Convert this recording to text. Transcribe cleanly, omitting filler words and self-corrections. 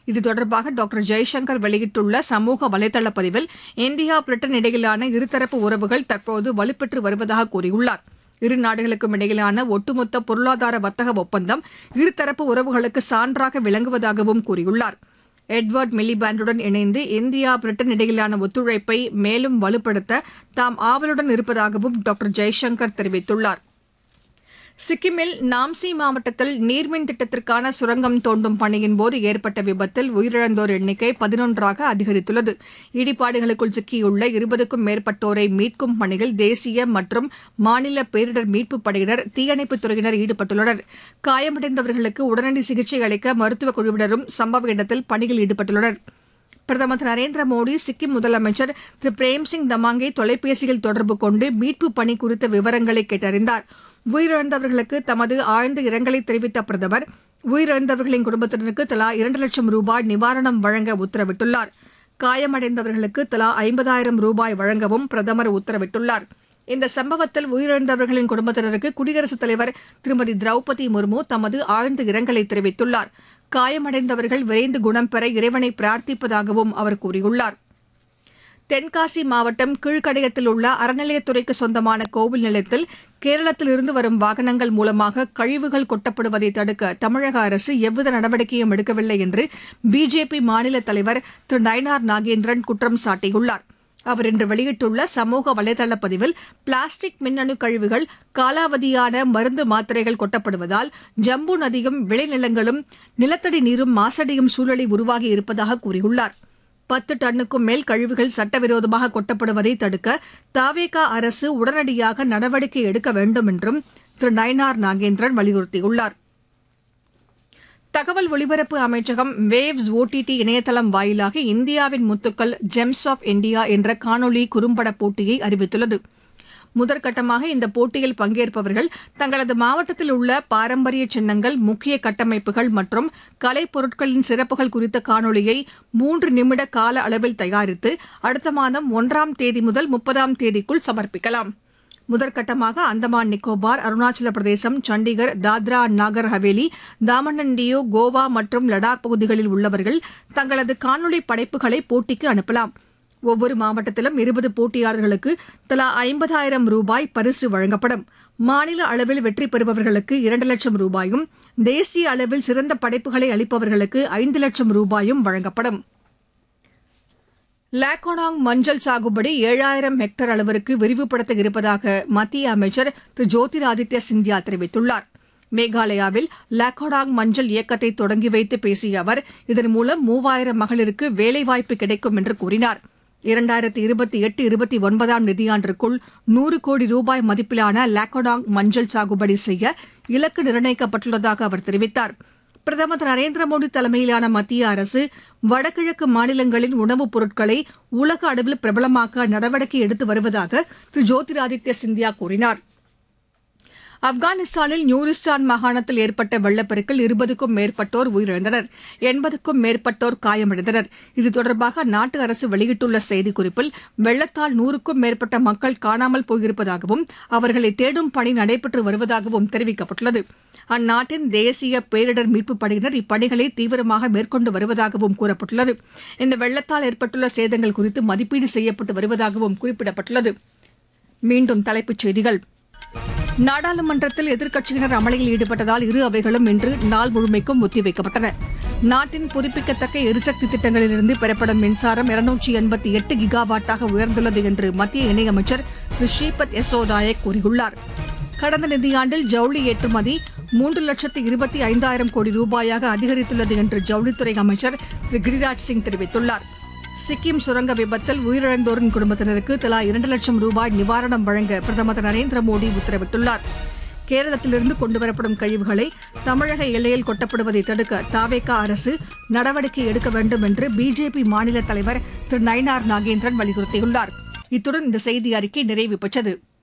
இது தொடர்பாக டாக்டர் ஜெய்சங்கர் வெளியிட்டுள்ள சமூக வலைதள பதிவில் இந்தியா பிரிட்டன் இடையிலான இருதரப்பு உறவுகள் தற்போது வலுப்பெற்று வருவதாக கூறியுள்ளார். இரு நாடுகளுக்கும் இடையிலான ஒட்டுமொத்த பொருளாதார வர்த்தக ஒப்பந்தம் இருதரப்பு உறவுகளுக்கு சான்றாக விளங்குவதாகவும் கூறியுள்ளார். எட்வர்ட் மிலிபேண்டுடன் இணைந்து இந்தியா பிரிட்டன் இடையிலான ஒத்துழைப்பை மேலும் வலுப்படுத்த தாம் ஆவலுடன் இருப்பதாகவும் டாக்டர் ஜெய்சங்கர் தெரிவித்துள்ளார். சிக்கிமில் நாம்சி மாவட்டத்தில் நீர்மின் திட்டத்திற்கான சுரங்கம் தோண்டும் பணியின்போது ஏற்பட்ட விபத்தில் உயிரிழந்தோர் எண்ணிக்கை 11ஆக அதிகரித்துள்ளது. இடிபாடுகளுக்குள் சிக்கியுள்ள 20க்கும் மேற்பட்டோரை மீட்கும் பணியில் தேசிய மற்றும் மாநில பேரிடர் மீட்புப் படையினர், தீயணைப்புத் துறையினர் ஈடுபட்டுள்ளனர். காயமடைந்தவர்களுக்கு உடனடி சிகிச்சை அளிக்க மருத்துவக் குழுவினரும் சம்பவ இடத்தில் பணியில் ஈடுபட்டுள்ளனர். பிரதமர் திரு நரேந்திர மோடி சிக்கிம் முதலமைச்சர் திரு பிரேம்சிங் தமாங்கை தொலைபேசியில் தொடர்பு கொண்டு மீட்புப் பணி குறித்த விவரங்களை கேட்டறிந்தார். உயிரிழந்தவர்களுக்கு தமது ஆழ்ந்த இரங்கலை தெரிவித்த பிரதமர், உயிரிழந்தவர்களின் குடும்பத்தினருக்கு தலா 2 லட்சம் ரூபாய் நிவாரணம் வழங்க உத்தரவிட்டுள்ளார். காயமடைந்தவர்களுக்கு தலா 50,000 ரூபாய் வழங்கவும் பிரதமர் உத்தரவிட்டுள்ளார். இந்த சம்பவத்தில் உயிரிழந்தவர்களின் குடும்பத்தினருக்கு குடியரசுத் தலைவர் திருமதி திரௌபதி முர்மு தமது ஆழ்ந்த இரங்கலை தெரிவித்துள்ளார். காயமடைந்தவர்கள் விரைந்து குணம் பெற இறைவனை பிரார்த்திப்பதாகவும் அவர் கூறியுள்ளார். தென்காசி மாவட்டம் கீழ்கடையத்தில் உள்ள அறநிலையத்துறைக்கு சொந்தமான கோவில் நிலையத்தில் கேரளத்திலிருந்து வரும் வாகனங்கள் மூலமாக கழிவுகள் கொட்டப்படுவதை தடுக்க தமிழக அரசு எவ்வித நடவடிக்கையும் எடுக்கவில்லை என்று பிஜேபி மாநில தலைவர் திரு நயினார் நாகேந்திரன் குற்றம் சாட்டியுள்ளார். அவர் இன்று வெளியிட்டுள்ள சமூக வலைதள பதிவில், பிளாஸ்டிக் மின்னணு கழிவுகள், காலாவதியான மருந்து மாத்திரைகள் கொட்டப்படுவதால் ஜம்பு நதியும் விளைநிலங்களும் நிலத்தடி நீரும் மாசடையும் சூழலை உருவாகி இருப்பதாக கூறியுள்ளார். 10 டன்னுக்கும் மேல் கழிவுகள் சட்டவிரோதமாக கொட்டப்படுவதை தடுக்க தவேகா அரசு உடனடியாக நடவடிக்கை எடுக்க வேண்டும் என்றும் திரு நயினார் நாகேந்திரன் வலியுறுத்தியுள்ளார். தகவல் ஒலிபரப்பு அமைச்சகம் வேவ்ஸ் OTT இணையதளம் வாயிலாக இந்தியாவின் முத்துக்கள் ஜெம்ஸ் ஆஃப் இந்தியா என்ற காணொலி குறும்பட போட்டியை அறிவித்துள்ளது. முதற்கட்டமாக இந்த போட்டியில் பங்கேற்பவர்கள் தங்களது மாவட்டத்தில் உள்ள பாரம்பரிய சின்னங்கள், முக்கிய கட்டமைப்புகள் மற்றும் கலைப்பொருட்களின் சிறப்புகள் குறித்த காணொலியை 3 நிமிட கால அளவில் தயாரித்து அடுத்த மாதம் 1ஆம் தேதி முதல் 30ஆம் தேதிக்குள் சமர்ப்பிக்கலாம். முதற்கட்டமாக அந்தமான் நிக்கோபார், அருணாச்சல பிரதேசம், சண்டிகர், தாத்ரா நாகர் ஹவேலி, தாமன் அண்ட் டியூ, கோவா மற்றும் லடாக் பகுதிகளில் உள்ளவர்கள் தங்களது காணொலி படைப்புகளை போட்டிக்கு அனுப்பலாம். ஒவ்வொரு மாவட்டத்திலும் 20 போட்டியாளர்களுக்கு தலா 50,000 ரூபாய் பரிசு வழங்கப்படும். மாநில அளவில் வெற்றி பெறுபவர்களுக்கு 2 லட்சம் ரூபாயும், தேசிய அளவில் சிறந்த படைப்புகளை அளிப்பவர்களுக்கு 5 லட்சம் ரூபாயும் வழங்கப்படும். லாக்கோனாங் மஞ்சள் சாகுபடி 7,000 ஹெக்டேர் அளவிற்கு விரிவுபடுத்த இருப்பதாக மத்திய அமைச்சர் திரு ஜோதிராதித்ய சிந்தியா தெரிவித்துள்ளார். மேகாலயாவில் லாக்கோனாங் மஞ்சள் இயக்கத்தை தொடங்கி வைத்து பேசிய அவர், இதன் மூலம் 3,000 மகளிருக்கு வேலைவாய்ப்பு கிடைக்கும் என்று கூறினார். 2028-29ஆம் நிதியாண்டிற்குள் 100 கோடி ரூபாய் மதிப்பிலான லாக்கோனாங் மஞ்சள் சாகுபடி செய்ய இலக்கு நிர்ணயிக்கப்பட்டுள்ளதாக அவர் தெரிவித்தார். பிரதமர் திரு நரேந்திர மோடி தலைமையிலான மத்திய அரசு வடகிழக்கு மாநிலங்களின் உணவுப் பொருட்களை உலக அளவில் பிரபலமாக்க நடவடிக்கை எடுத்து வருவதாக திரு ஜோதிராதித்ய சிந்தியா கூறினார். ஆப்கானிஸ்தானில் நூரிஸ்தான் மாகாணத்தில் ஏற்பட்ட வெள்ளப்பெருக்கில் 20க்கும் மேற்பட்டோர் உயிரிழந்தனர், 80க்கும் மேற்பட்டோர் காயமடைந்தனர். இது தொடர்பாக அந்நாட்டு அரசு வெளியிட்டுள்ள செய்திக்குறிப்பில், வெள்ளத்தால் 100க்கும் மேற்பட்ட மக்கள் காணாமல் போயிருப்பதாகவும் அவர்களை தேடும் பணி நடைபெற்று வருவதாகவும் தெரிவிக்கப்பட்டுள்ளது. அந்நாட்டின் தேசிய பேரிடர் மீட்புப் படையினர் இப்பணிகளை தீவிரமாக மேற்கொண்டு வருவதாகவும் கூறப்பட்டுள்ளது. இந்த வெள்ளத்தால் ஏற்பட்டுள்ள சேதங்கள் குறித்து மதிப்பீடு செய்யப்பட்டு வருவதாகவும் குறிப்பிடப்பட்டுள்ளது. மீண்டும் தலைப்புச் செய்திகள். நாடாளுமன்றத்தில் எதிர்க்கட்சியினர் அமளியில் ஈடுபட்டதால் இரு அவைகளும் இன்று நாள் முழுமைக்கும் ஒத்திவைக்கப்பட்டன. நாட்டின் புதுப்பிக்கத்தக்க எரிசக்தி திட்டங்களிலிருந்து பெறப்படும் மின்சாரம் 288 கிகாவாட்டாக உயர்ந்துள்ளது என்று மத்திய இணையமைச்சர் திரு ஸ்ரீபத் யசோ நாயக் கூறியுள்ளார். கடந்த நிதியாண்டில் ஜவுளி ஏற்றுமதி 3,25,000 கோடி ரூபாயாக அதிகரித்துள்ளது என்று ஜவுளித்துறை அமைச்சர் திரு கிரிராஜ் சிங் தெரிவித்துள்ளார். சிக்கிம் சுரங்க விபத்தில் உயிரிழந்தோரின் குடும்பத்தினருக்கு தலா 2 லட்சம் ரூபாய் நிவாரணம் வழங்க பிரதமர் திரு நரேந்திர மோடி உத்தரவிட்டுள்ளார். கேரளத்திலிருந்து கொண்டுவரப்படும் கழிவுகளை தமிழக எல்லையில் கொட்டப்படுவதை தடுக்க தவேகா அரசு நடவடிக்கை எடுக்க வேண்டும் என்று பிஜேபி மாநில தலைவர் திரு நயினார் நாகேந்திரன் வலியுறுத்தியுள்ளார். இத்துடன் இந்த செய்தி அறிக்கை நிறைவு பெற்றது.